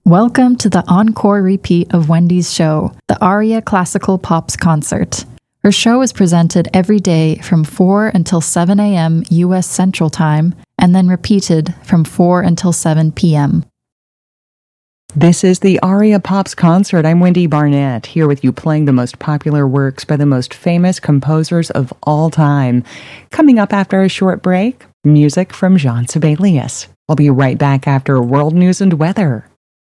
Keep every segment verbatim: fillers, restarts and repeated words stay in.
Welcome to the encore repeat of Wendy's show, the Aria Classical Pops Concert. Her show is presented every day from four until seven a.m. U S Central Time, and then repeated from four until seven p.m. This is the Aria Pops Concert. I'm Wendy Barnett, here with you playing the most popular works by the most famous composers of all time. Coming up after a short break, music from Jean Sibelius. I'll be right back after world news and weather.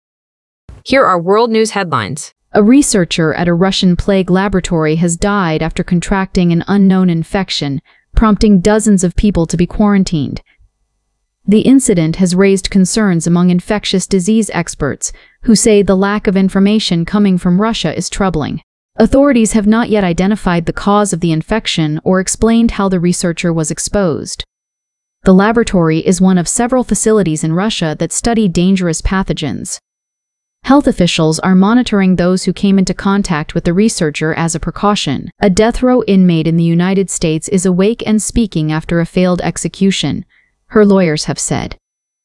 Here are world news headlines. A researcher at a Russian plague laboratory has died after contracting an unknown infection, prompting dozens of people to be quarantined. The incident has raised concerns among infectious disease experts, who say the lack of information coming from Russia is troubling. Authorities have not yet identified the cause of the infection or explained how the researcher was exposed. The laboratory is one of several facilities in Russia that study dangerous pathogens. Health officials are monitoring those who came into contact with the researcher as a precaution. A death row inmate in the United States is awake and speaking after a failed execution, her lawyers have said.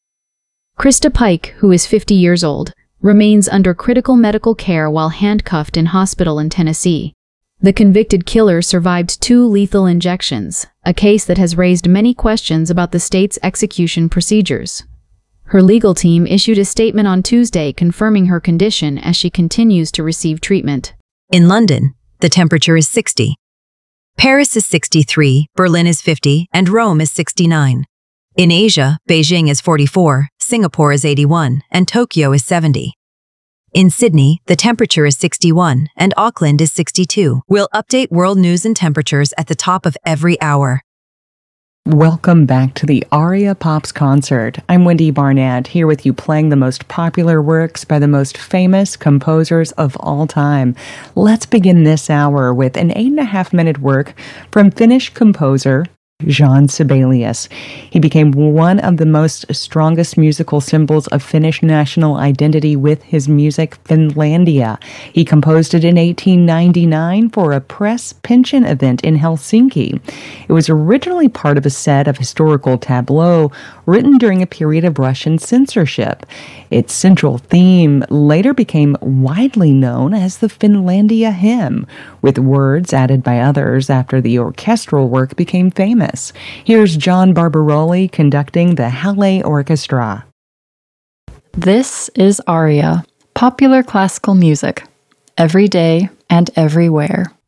Krista Pike, who is fifty years old, remains under critical medical care while handcuffed in hospital in Tennessee. The convicted killer survived two lethal injections, a case that has raised many questions about the state's execution procedures. Her legal team issued a statement on Tuesday confirming her condition as she continues to receive treatment. In London, the temperature is sixty. Paris is sixty-three, Berlin is fifty, and Rome is sixty-nine. In Asia, Beijing is forty-four, Singapore is eighty-one, and Tokyo is seventy. In Sydney, the temperature is sixty-one, and Auckland is sixty-two. We'll update world news and temperatures at the top of every hour. Welcome back to the Aria Pops Concert. I'm Wendy Barnett, here with you playing the most popular works by the most famous composers of all time. Let's begin this hour with an eight and a half minute work from Finnish composer Jean Sibelius. He became one of the most strongest musical symbols of Finnish national identity with his music, Finlandia. He composed it in eighteen ninety-nine for a press pension event in Helsinki. It was originally part of a set of historical tableaux written during a period of Russian censorship. Its central theme later became widely known as the Finlandia hymn, with words added by others after the orchestral work became famous. Here's John Barbaroli conducting the Halle Orchestra. This is Aria, popular classical music, every day and everywhere.